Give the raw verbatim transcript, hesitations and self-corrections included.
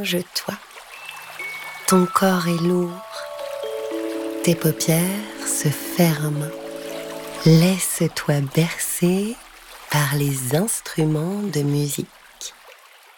allonge-toi. Ton corps est lourd. Tes paupières se ferment. Laisse-toi bercer par les instruments de musique.